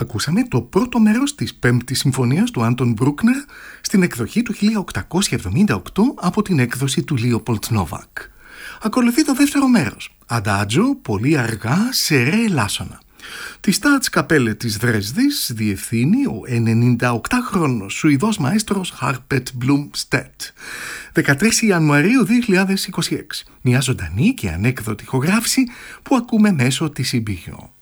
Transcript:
Ακούσαμε το πρώτο μέρος της πέμπτης συμφωνίας του Άντων Μπρούκνερ στην εκδοχή του 1878 από την έκδοση του Λίοπολτ Νόβακ. Ακολουθεί το δεύτερο μέρος, Αντάτζο, πολύ αργά, σε ρε ελάσσονα. Τη Staatskapelle της Δρέσδης διευθύνει ο 98χρονος Σουηδός μαέστρος Χάρπετ Μπλουμστέτ. 13 Ιανουαρίου 2026. Μια ζωντανή και ανέκδοτη ηχογράφηση που ακούμε μέσω της CBO.